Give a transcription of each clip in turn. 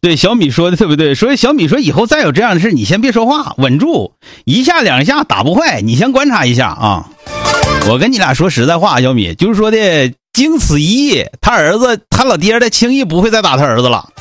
对，小米说的特别对。所以小米说以后再有这样的事，你先别说话，稳住，一下两下打不坏，你先观察一下啊。我跟你俩说实在话，小米就是说的，经此一役，他儿子他老爹的轻易不会再打他儿子了。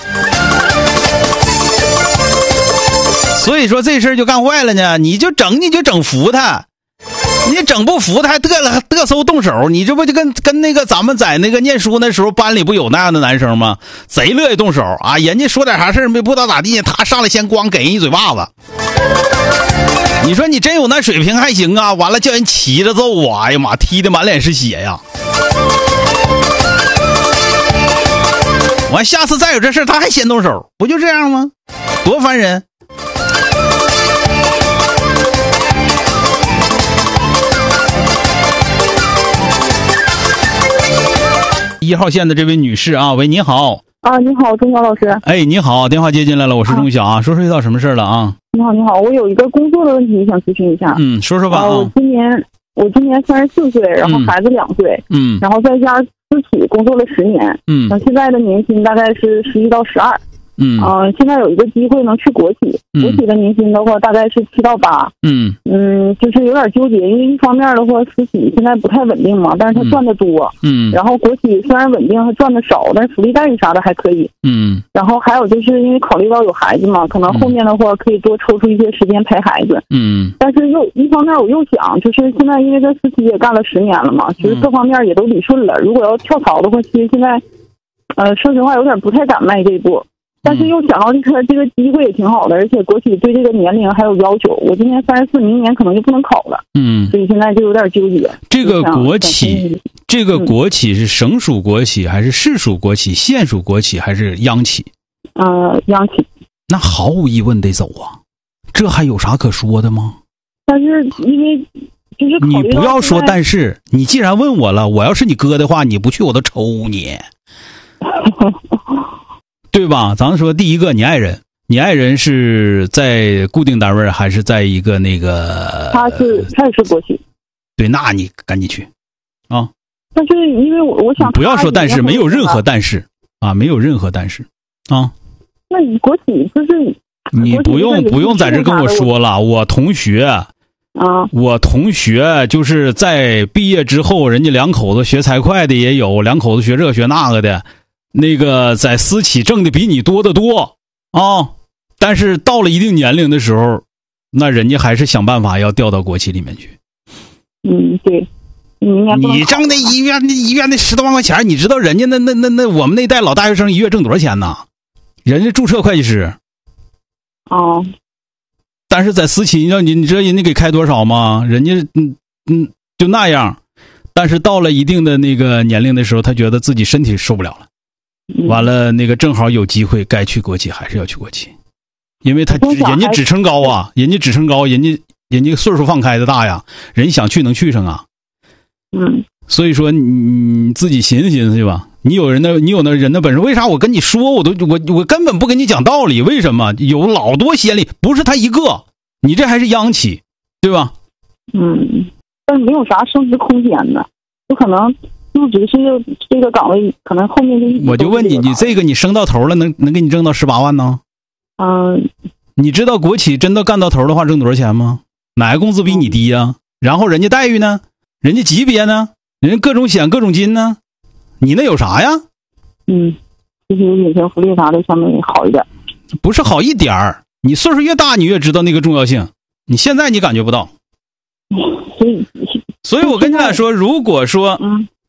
所以说这事儿就干坏了呢，你就整服他。你整不服他还嘚瑟动手，你这不就跟那个咱们在那个念书那时候班里不有那样的男生吗？贼乐意动手啊！人家说点啥事儿没不知道咋地，他上来先光给人一嘴巴子。你说你真有那水平还行啊，完了叫人骑着揍啊，哎呀妈，踢得满脸是血呀！完下次再有这事他还先动手，不就这样吗？多烦人！1号线的这位女士啊，喂，你好啊，你好，钟晓老师。 哎，你好，电话接进来了，我是钟晓啊，说遇到什么事了啊？ 你好，我有一个工作的问题想咨询一下。 说吧。 我今年34岁，然后孩子2岁，然后在家私企工作了10年，现在的年薪大概是11到12。现在有一个机会能去国企，国企的年薪的话大概是7到8。就是有点纠结，因为一方面的话，私企现在不太稳定嘛，但是他赚的多。然后国企虽然稳定，他赚的少，但是福利待遇啥的还可以。然后还有就是因为考虑到有孩子嘛，可能后面的话可以多抽出一些时间陪孩子。但是一方面我又想，就是现在因为在私企也干了10年了嘛，其实各方面也都理顺了。如果要跳槽的话，其实现在，说实话有点不太敢迈这一步。但是又想到这个机会也挺好的，而且国企对这个年龄还有要求，我今年34，明年可能就不能考了。所以现在就有点纠结。这个国企是省属国企还是市属国企、县属国企还是央企？ 央企。 那毫无疑问得走啊，这还有啥可说的吗？ 但是因为就是你不要说，但是你既然问我了，我要是你哥的话，你不去我都抽你。对吧？咱们说第一个，你爱人是在固定单位还是在一个那个？他也是国企。对， 那你赶紧去啊！ 但是因为我想不要说但是，没有任何但是啊，没有任何但是啊。 那你国企就是你不用在这跟我说了，我同学就是在毕业之后，人家2口子学财会的也有，2口子学这学那个的。那个在私企挣的比你多得多啊，但是到了一定年龄的时候，那人家还是想办法要调到国企里面去。 对， 你挣的医院那10多万块钱，你知道人家那我们那代老大学生一月挣多少钱呢？人家注册会计师。但是在私企，你知道人家给开多少吗？人家就那样，但是到了一定的那个年龄的时候，他觉得自己身体受不了了。完了，那个正好有机会该去国企还是要去国企，因为人家职称高啊，人家岁数放开的大呀，人想去能去上啊。所以说你自己寻思寻思去吧。你有那人的本事，为啥我跟你说我根本不跟你讲道理？为什么？有老多先例，不是他一个，你这还是央企，对吧？ 但是没有啥升职空间的，不可能。入职是这个岗位，可能后面我就问你，你这个你升到头了，能给你挣到18万呢？你知道国企真的干到头的话挣多少钱吗？哪个工资比你低呀？然后人家待遇呢？人家级别呢？人家各种险各种金呢？你那有啥呀？ 就是隐形福利啥的相对好一点。 不是好一点儿，你岁数越大，你越知道那个重要性。你现在你感觉不到。所以我跟你俩说，如果说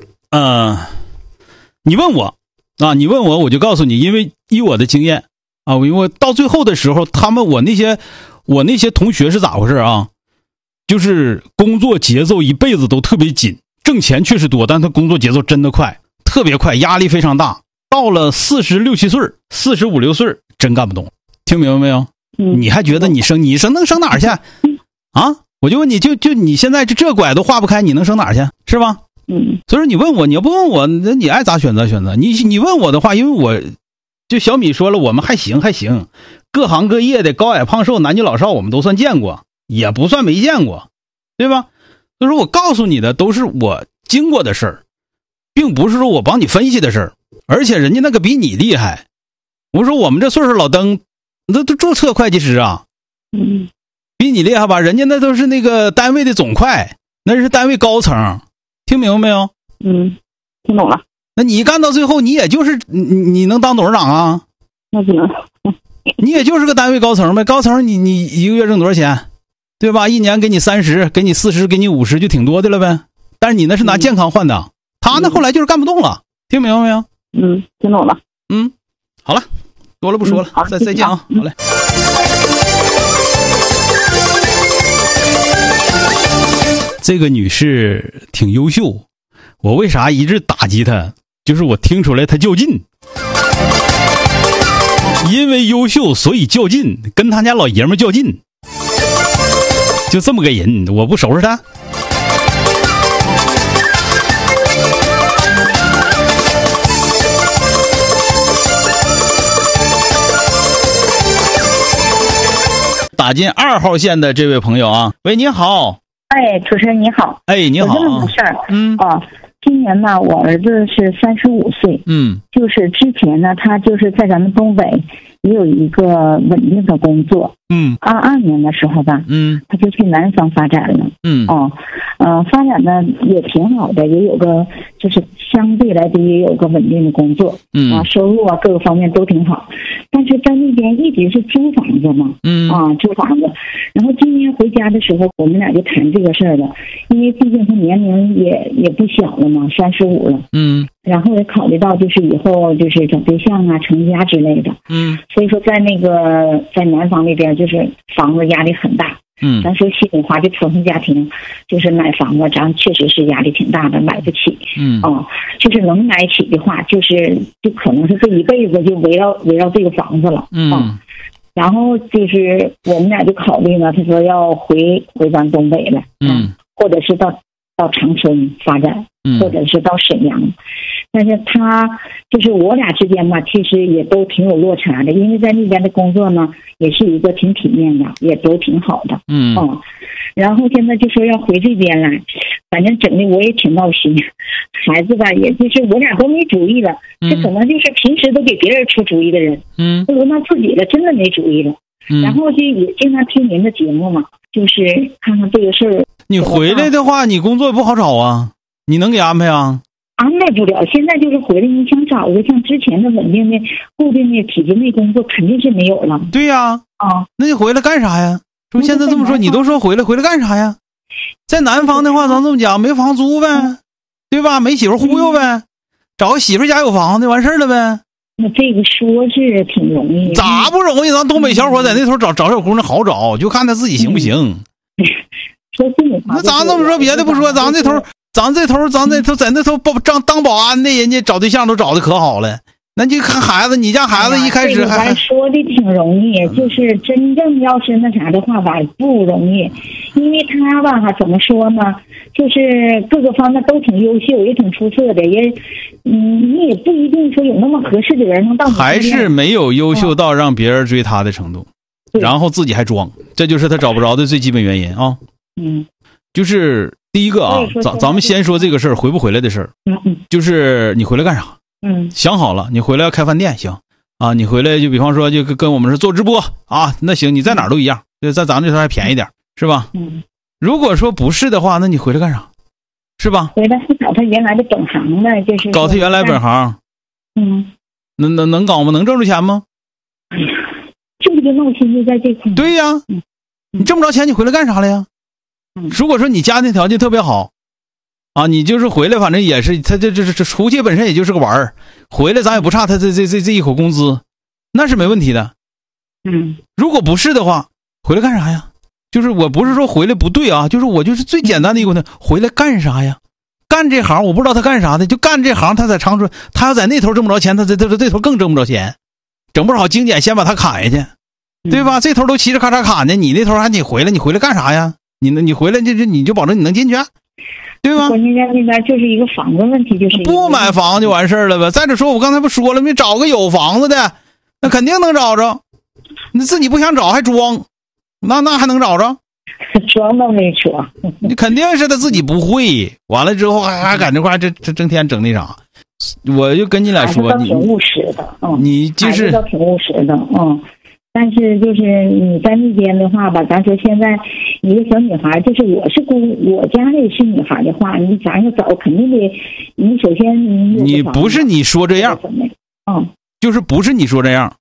你问我我就告诉你，因为以我的经验啊，因为到最后的时候，我那些同学是咋回事啊？就是工作节奏一辈子都特别紧，挣钱确实多，但他工作节奏真的快，特别快，压力非常大。到了46、7岁，45、6岁，真干不动。听明白没有？你还觉得你能升哪儿去啊？我就问你，就你现在这拐都化不开，你能升哪儿去？是吧？所以说你问我，你要不问我，那你爱咋选择选择。你问我的话，因为我就小米说了，我们还行，各行各业的高矮胖瘦男女老少我们都算见过，也不算没见过，对吧？所以说我告诉你的都是我经过的事儿，并不是说我帮你分析的事儿。而且人家那个比你厉害， 我说我们这岁数老登，那都注册会计师啊，比你厉害吧？人家那都是那个单位的总会，那是单位高层，听明白没有？ 听懂了。 那你干到最后，你也就是你能当董事长啊？ 那不能。 你也就是个单位高层呗，高层你一个月挣多少钱，对吧？一年给你30，给你40，给你50，就挺多的了呗。但是你那是拿健康换的，他那后来就是干不动了，听明白没有？ 听懂了。 好了，多了不说了，再见啊，好嘞。这个女士挺优秀，我为啥一直打击她？就是我听出来她较劲，因为优秀所以较劲，跟他家老爷们较劲，就这么个人，我不收拾他。打进2号线的这位朋友啊，喂，你好。 哎，主持人你好。 哎，你好。 有这么个事儿，今年呢，我儿子是35岁，就是之前呢，他就是在咱们东北也有一个稳定的工作，22年的时候吧，他就去南方发展了，发展的也挺好的，也有个就是相对来说也有个稳定的工作，收入啊各个方面都挺好，但是在那边一直是租房子嘛，租房子，然后今年回家的时候，我们俩就谈这个事儿了，因为毕竟他年龄也不小了嘛，35了，然后也考虑到就是以后就是找对象啊、成家之类的，所以说在南方那边就是房子压力很大，咱说心里话，就普通家庭就是买房子，咱确实是压力挺大的，买不起，就是能买起的话，就可能是这一辈子就围绕这个房子了，然后就是我们俩就考虑呢，他说要回咱东北了，或者是到长春发展，或者是到沈阳，但是他就是我俩之间吧，其实也都挺有落差的，因为在那边的工作呢，也是一个挺体面的，也都挺好的，然后现在就说要回这边来，反正整的我也挺闹心，孩子吧，也就是我俩都没主意了，这可能就是平时都给别人出主意的人，不轮到自己了，真的没主意了，然后就也经常听您的节目嘛，就是看看这个事儿。 你回来的话，你工作也不好找啊，你能给安排啊？ 安排不了，现在就是回来，你想找个像之前的稳定的、固定的体制内工作，肯定是没有了。 对呀，那你回来干啥呀？说现在这么说，你都说回来干啥呀？在南方的话，咱这么讲，没房租呗，对吧？没媳妇忽悠呗，找个媳妇家有房子完事儿了呗。 那这个说是挺容易， 咋不容易？咱东北小伙在那头找小姑娘好找，就看他自己行不行。那咱这么说，别的不说，咱这头在那头当保安的人家找对象都找的可好了。那就看孩子，你家孩子一开始还说的挺容易，就是真正要是那啥的话吧，不容易，因为他吧怎么说呢，就是各个方面都挺优秀，也挺出色的，也你也不一定说有那么合适的人能到。 还是没有优秀到让别人追他的程度，然后自己还装，这就是他找不着的最基本原因啊。就是第一个啊，咱们先说这个事儿回不回来的事儿。就是你回来干啥？想好了，你回来要开饭店行啊，你回来就比方说就跟我们是做直播啊，那行，你在哪儿都一样，在咱们这头还便宜点，是吧？如果说不是的话，那你回来干啥？是吧？ 回来是搞他原来的本行的，就是搞他原来本行。能搞吗？能挣着钱吗？ 这不就闹心就在这块？ 对呀，你挣不着钱，你回来干啥了呀？如果说你家庭条件特别好啊，你就是回来反正也是他这出去本身也就是个玩儿，回来咱也不差他这一口工资，那是没问题的。如果不是的话，回来干啥呀？就是我不是说回来不对啊，就是我就是最简单的一个问题，回来干啥呀？干这行我不知道他干啥的，就干这行，他在长春，他要在那头挣不着钱，他在这头更挣不着钱，整不好精简先把他砍下去，对吧？这头都嘁哧咔嚓砍的，你那头还你回来干啥呀？你回来你就保证你能进去，对吧？ 关键在那边就是一个房子问题，就是不买房就完事儿了呗。再者说，我刚才不说了，你找个有房子的，那肯定能找着。你自己不想找还装，那还能找着？ 装都没装。 你肯定是他自己不会，完了之后还赶这块这整天整那啥。 我就跟你俩说， 你挺务实的， 你就是挺务实的，但是就是你在那边的话吧，咱说现在一个小女孩，就是我家里是女孩的话，咱要找肯定得，你首先你不是你说这样，就是不是你说这样，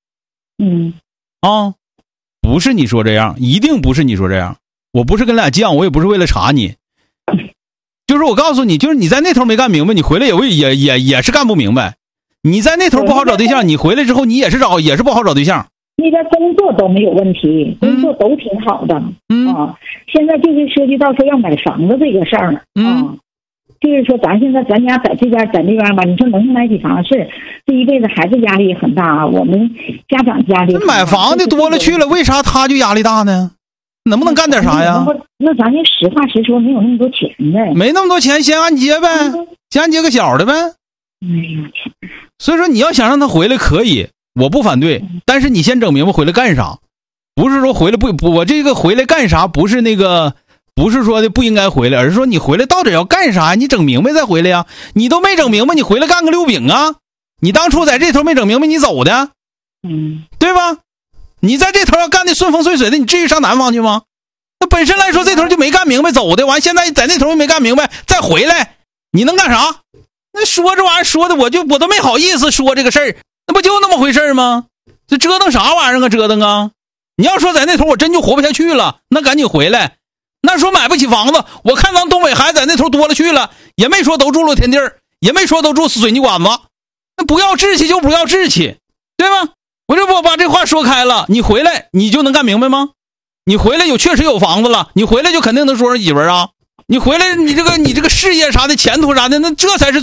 不是你说这样，一定不是你说这样。我不是跟俩犟，我也不是为了查你，就是我告诉你，就是你在那头没干明白，你回来也是干不明白。你在那头不好找对象，你回来之后你也是不好找对象。 那边工作都没有问题，工作都挺好的，现在就是涉及到说要买房子这个事儿，就是说咱现在咱家在这边吧，你说能买起房是这一辈子孩子压力也很大，我们家长压力买房的多了去了，为啥他就压力大呢？能不能干点啥呀？ 那咱就实话实说，没有那么多钱呗。 没那么多钱，先按揭呗，先按揭个小的呗。所以说你要想让他回来可以，我不反对，但是你先整明白回来干啥。不是说回来不，我这个回来干啥不是那个，不是说的不应该回来，而是说你回来到底要干啥？你整明白再回来呀。你都没整明白，你回来干个溜饼啊？你当初在这头没整明白，你走的，对吧？你在这头要干的顺风顺水的，你至于上南方去吗？那本身来说这头就没干明白走的，完现在在那头也没干明白再回来，你能干啥？那说这玩意儿说的我都没好意思说这个事儿，那不就那么回事吗？这折腾啥玩意儿啊？折腾啊！你要说在那头我真就活不下去了，那赶紧回来。那说买不起房子，我看咱东北孩子在那头多了去了，也没说都住露天地儿，也没说都住水泥管子，那不要志气就不要志气，对吧？我就不把这话说开了，你回来你就能干明白吗？你回来确实有房子了，你回来就肯定能说上媳妇儿啊？你回来你这个事业啥的前途啥的，那这才是